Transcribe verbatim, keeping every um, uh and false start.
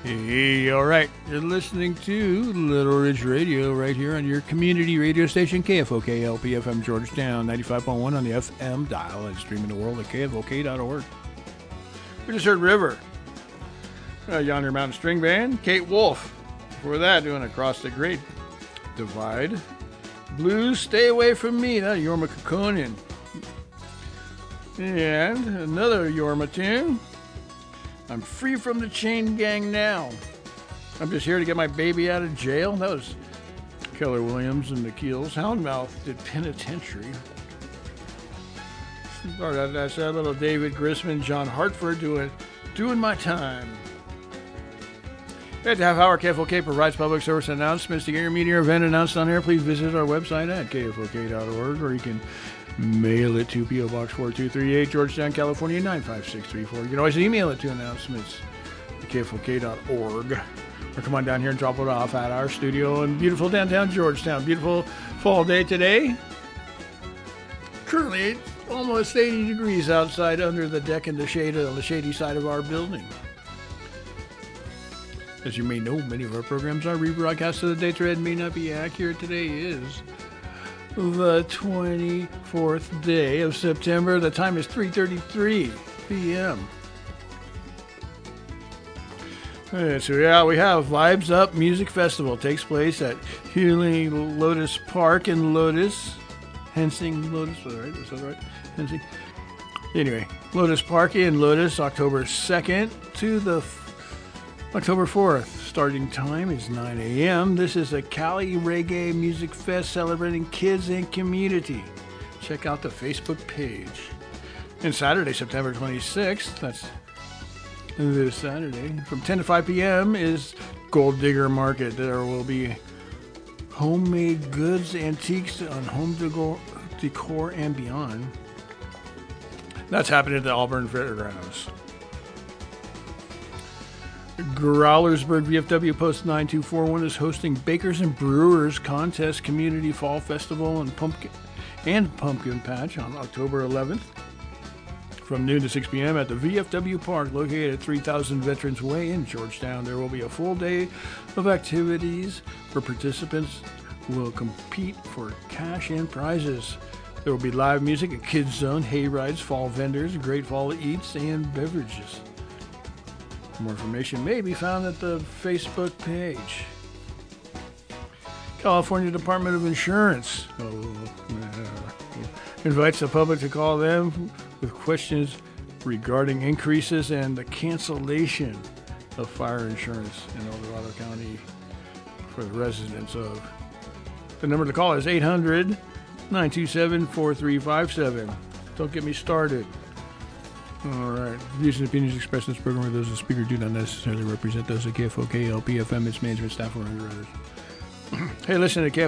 Hey, all right. You're listening to Little Ridge Radio right here on your community radio station, K F O K L P F M Georgetown, ninety-five point one on the F M dial, and streaming the world at K F O K dot org. We just heard River, uh, Yonder Mountain String Band, Kate Wolf. Before that, doing Across the Great Divide. Blues, Stay Away From Me, that Jorma Kaukonen. And another Jorma tune. I'm free from the chain gang now. I'm just here to get my baby out of jail. That was Keller Williams and the Keels. Houndmouth did Penitentiary. Oh, that, that's that little David Grisman, John Hartford doing, doing My Time. At the half hour, K F O K provides public service announcements. To get your media event announced on air, please visit our website at K F O K dot org, or you can mail it to P O Box four two three eight, Georgetown, California, nine five six three four. You can always email it to announcements at K F O K dot org. Or come on down here and drop it off at our studio in beautiful downtown Georgetown. Beautiful fall day today. Currently, it's almost eighty degrees outside under the deck in the shade on the shady side of our building. As you may know, many of our programs are rebroadcast, so the date read may not be accurate. Today is the twenty-fourth day of September. The time is three thirty-three p.m. Right, so yeah, we have Vibes Up Music Festival. Takes place at Healing Lotus Park in Lotus. Hensing Lotus, right? Is that right? Hensing. Anyway, Lotus Park in Lotus, October second to the October fourth. Starting time is nine a.m. This is a Cali Reggae Music Fest celebrating kids and community. Check out the Facebook page. And Saturday, September twenty-sixth, that's this Saturday, from ten to five p.m. is Gold Digger Market. There will be homemade goods, antiques on home decor, decor and beyond. That's happening at the Auburn Fairgrounds. Growlersburg V F W Post nine two four one is hosting Bakers and Brewers Contest Community Fall Festival and Pumpkin and Pumpkin Patch on October eleventh from noon to six p.m. at the V F W Park located at three thousand Veterans Way in Georgetown. There will be a full day of activities where participants will compete for cash and prizes. There will be live music, a kids zone, hay rides, fall vendors, great fall eats, and beverages. More information may be found at the Facebook page. California Department of Insurance oh, uh, invites the public to call them with questions regarding increases and the cancellation of fire insurance in El Dorado County for the residents of. The number to call is eight hundred, nine two seven, four three five seven. Don't get me started. All right. Views and opinions expressed in this program are those of the speaker do not necessarily represent those of K F O K, L P F M, its management staff, or underwriters. Hey, listen to K F O K.